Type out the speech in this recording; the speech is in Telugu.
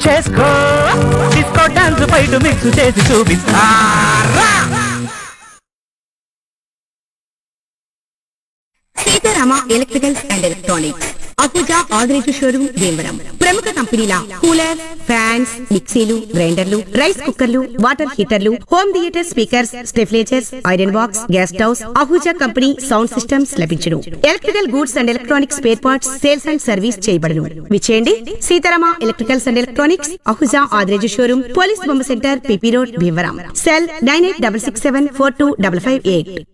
చేసుకో డిస్కో డాన్స్ బయట మిక్స్ చేసి చూపిస్తారా. Sitarama electricals and electronics Ahuja Adireju showroom Bhimavaram. ప్రముఖ కంపెనీల కూలర్, ఫ్యాన్స్, మిక్సీలు, గ్రైండర్లు, రైస్ కుక్కర్లు, water హీటర్లు, home theatre speakers, స్టెఫ్లేచర్స్, iron box, gas stoves, Ahuja company sound systems లభించును. Electrical goods and electronics spare parts sales and service చేయబడును. విచేయండి Sitarama electricals and electronics Ahuja Adireju showroom, police బొమ్మ centre, PP road, Bhimavaram. Cell 9866742558.